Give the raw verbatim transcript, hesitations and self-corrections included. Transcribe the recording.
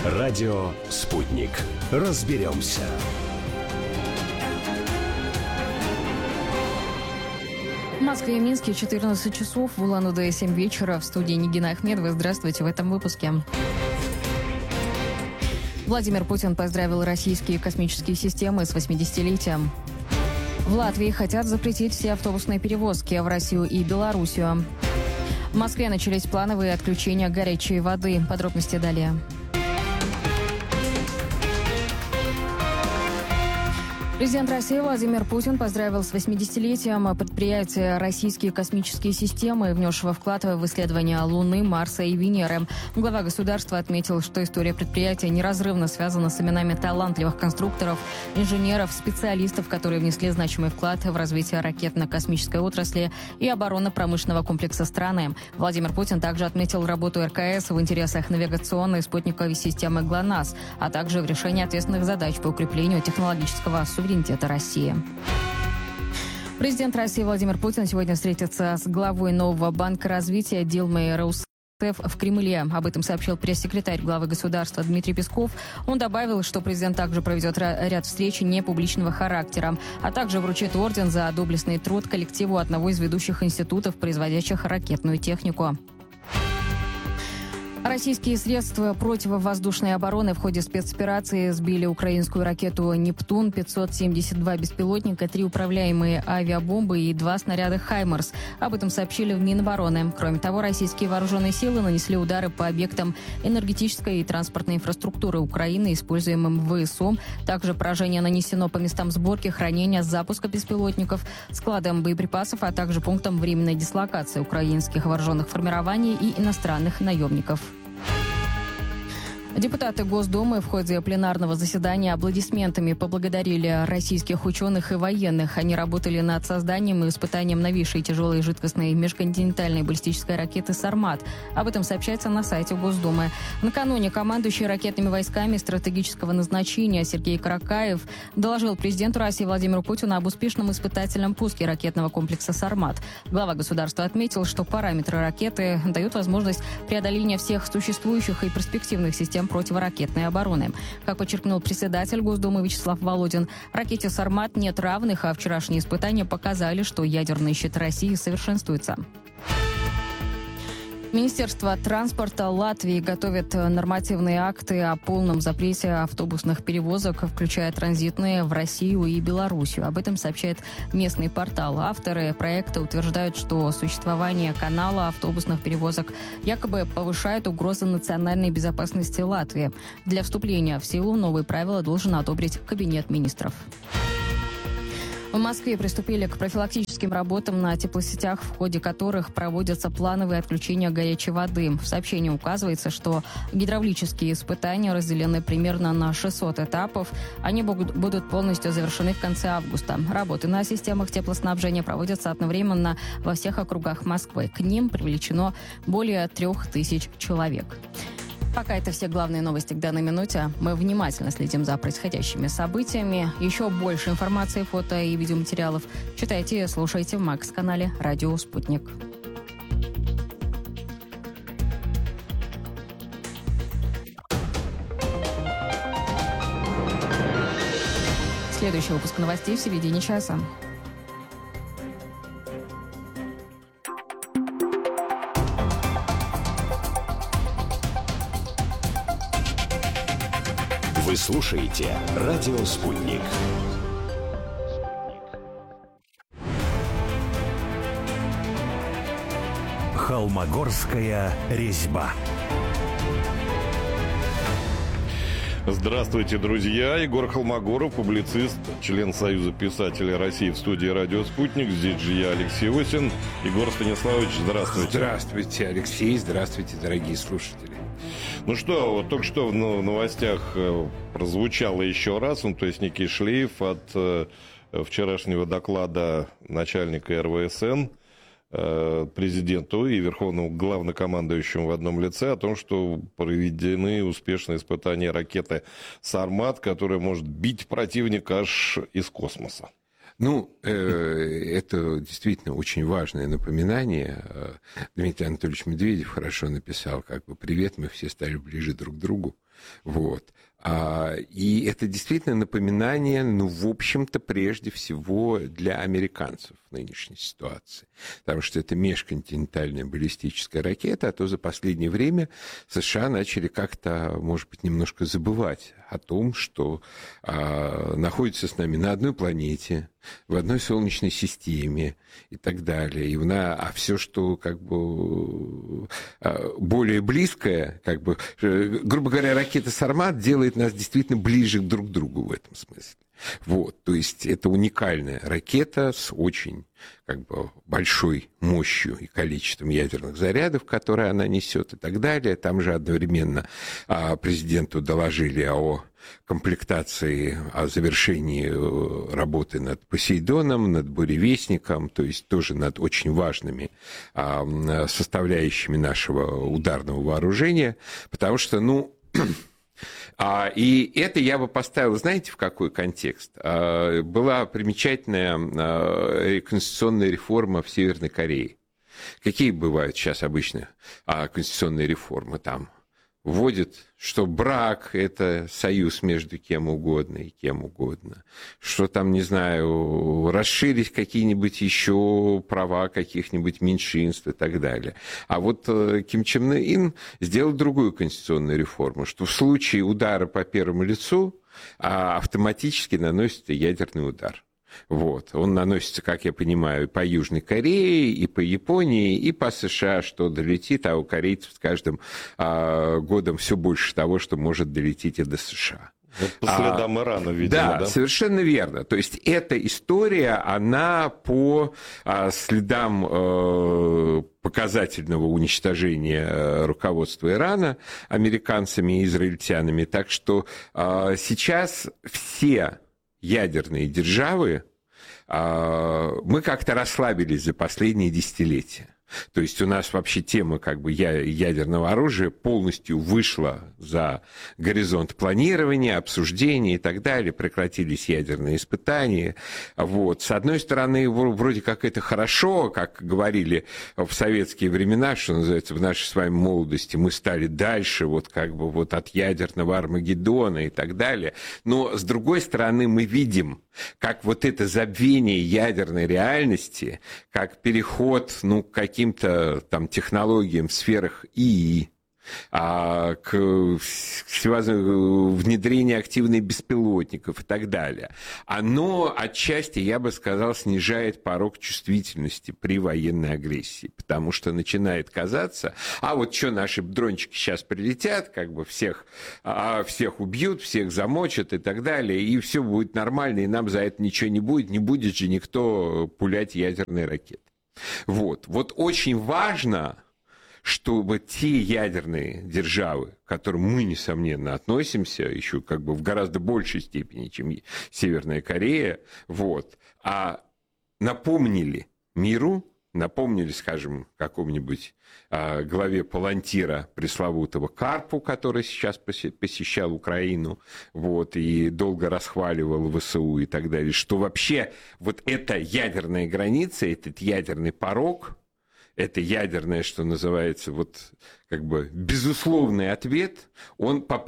Радио «Спутник». Разберемся. В Москве и Минске четырнадцать часов, в Улан-Удэ семь вечера. В студии Нигина Ахмедова. Здравствуйте в этом выпуске. Владимир Путин поздравил российские космические системы с восьмидесятилетием. В Латвии хотят запретить все автобусные перевозки в Россию и Белоруссию. В Москве начались плановые отключения горячей воды. Подробности далее. Президент России Владимир Путин поздравил с восьмидесятилетием предприятия «Российские космические системы», внесшего вклад в исследования Луны, Марса и Венеры. Глава государства отметил, что история предприятия неразрывно связана с именами талантливых конструкторов, инженеров, специалистов, которые внесли значимый вклад в развитие ракетно-космической отрасли и оборонно-промышленного комплекса страны. Владимир Путин также отметил работу эр ка эс в интересах навигационной и спутниковой системы ГЛОНАСС, а также в решении ответственных задач по укреплению технологического суверенитета России. Президент России Владимир Путин сегодня встретится с главой нового банка развития Дилмой Роусефф в Кремле. Об этом сообщил пресс-секретарь главы государства Дмитрий Песков. Он добавил, что президент также проведет ряд встреч непубличного характера, а также вручит орден за доблестный труд коллективу одного из ведущих институтов, производящих ракетную технику. Российские средства противовоздушной обороны в ходе спецоперации сбили украинскую ракету «Нептун», пятьсот семьдесят два беспилотника, три управляемые авиабомбы и два снаряда «Хаймарс». Об этом сообщили в Минобороны. Кроме того, российские вооруженные силы нанесли удары по объектам энергетической и транспортной инфраструктуры Украины, используемым в ВСУ. Также поражение нанесено по местам сборки, хранения, запуска беспилотников, складам боеприпасов, а также пунктам временной дислокации украинских вооруженных формирований и иностранных наемников. Депутаты Госдумы в ходе пленарного заседания аплодисментами поблагодарили российских ученых и военных. Они работали над созданием и испытанием новейшей тяжелой жидкостной межконтинентальной баллистической ракеты «Сармат». Об этом сообщается на сайте Госдумы. Накануне командующий ракетными войсками стратегического назначения Сергей Каракаев доложил президенту России Владимиру Путину об успешном испытательном пуске ракетного комплекса «Сармат». Глава государства отметил, что параметры ракеты дают возможность преодоления всех существующих и перспективных систем противоракетной обороны. Как подчеркнул председатель Госдумы Вячеслав Володин, ракете «Сармат» нет равных, а вчерашние испытания показали, что ядерный щит России совершенствуется. Министерство транспорта Латвии готовит нормативные акты о полном запрете автобусных перевозок, включая транзитные, в Россию и Белоруссию. Об этом сообщает местный портал. Авторы проекта утверждают, что существование канала автобусных перевозок якобы повышает угрозу национальной безопасности Латвии. Для вступления в силу новые правила должен одобрить Кабинет министров. В Москве приступили к профилактическим работам на теплосетях, в ходе которых проводятся плановые отключения горячей воды. В сообщении указывается, что гидравлические испытания разделены примерно на шестьсот этапов. Они будут полностью завершены в конце августа. Работы на системах теплоснабжения проводятся одновременно во всех округах Москвы. К ним привлечено более трех тысяч человек. Пока это все главные новости к данной минуте. Мы внимательно следим за происходящими событиями. Еще больше информации, фото и видеоматериалов читайте и слушайте в Макс-канале «Радио Спутник». Следующий выпуск новостей в середине часа. Вы слушаете «Радио Спутник». Холмогорская резьба. Здравствуйте, друзья. Егор Холмогоров, публицист, член Союза писателей России, в студии «Радио Спутник». Здесь же я, Алексей Осин. Егор Станиславович, здравствуйте. Здравствуйте, Алексей. Здравствуйте, дорогие слушатели. Ну что, вот только что в новостях прозвучало еще раз, ну, то есть некий шлейф от э, вчерашнего доклада начальника эр вэ эс эн э, президенту и верховному главнокомандующему в одном лице о том, что проведены успешные испытания ракеты «Сармат», которая может бить противника аж из космоса. Ну, э, это действительно очень важное напоминание. Дмитрий Анатольевич Медведев хорошо написал, как бы, привет, мы все стали ближе друг к другу. Вот. И это действительно напоминание, ну, в общем-то, прежде всего для американцев в нынешней ситуации. Потому что это межконтинентальная баллистическая ракета, а то за последнее время США начали как-то, может быть, немножко забывать о том, что а, находятся с нами на одной планете, в одной солнечной системе и так далее. И на, а все, что как бы более близкое, как бы, грубо говоря, ракета «Сармат» делает нас действительно ближе друг к другу в этом смысле. Вот, то есть это уникальная ракета с очень как бы большой мощью и количеством ядерных зарядов, которые она несет и так далее. Там же одновременно а, президенту доложили о комплектации, о завершении работы над «Посейдоном», над «Буревестником», то есть тоже над очень важными а, составляющими нашего ударного вооружения, потому что, ну... А, и это я бы поставил, знаете, в какой контекст? А, была примечательная а, конституционная реформа в Северной Корее. Какие бывают сейчас обычно а, конституционные реформы там? Вводят, что брак – это союз между кем угодно и кем угодно. Что там, не знаю, расширить какие-нибудь еще права каких-нибудь меньшинств и так далее. А вот Ким Чен Ын сделал другую конституционную реформу, что в случае удара по первому лицу автоматически наносится ядерный удар. Вот. Он наносится, как я понимаю, по Южной Корее, и по Японии, и по США, что долетит, а у корейцев с каждым а, годом все больше того, что может долететь и до США. Вот по следам а, Ирана, видимо, да? Да, совершенно верно. То есть эта история, она по а, следам а, показательного уничтожения руководства Ирана американцами и израильтянами. Так что а, сейчас все... ядерные державы, мы как-то расслабились за последние десятилетия. То есть у нас вообще тема как бы ядерного оружия полностью вышла за горизонт планирования, обсуждения и так далее. Прекратились ядерные испытания. Вот. С одной стороны, вроде как это хорошо, как говорили в советские времена, что называется, в нашей с вами молодости, мы стали дальше вот как бы вот от ядерного Армагеддона и так далее. Но с другой стороны, мы видим, как вот это забвение ядерной реальности, как переход, ну, к каким-то там технологиям в сферах ИИ, а, к, к внедрению активных беспилотников и так далее. Оно отчасти, я бы сказал, снижает порог чувствительности при военной агрессии, потому что начинает казаться, а вот что, наши дрончики сейчас прилетят, как бы всех, а, всех убьют, всех замочат и так далее, и все будет нормально, и нам за это ничего не будет, не будет же никто пулять ядерные ракеты. Вот, вот очень важно, чтобы те ядерные державы, к которым мы, несомненно, относимся, еще как бы в гораздо большей степени, чем Северная Корея, вот, а напомнили миру, напомнили, скажем, какому-нибудь а, главе Палантира пресловутого Карпу, который сейчас посещал Украину, вот, и долго расхваливал ВСУ и так далее, что вообще вот эта ядерная граница, этот ядерный порог, это ядерное, что называется, вот как бы безусловный ответ, он по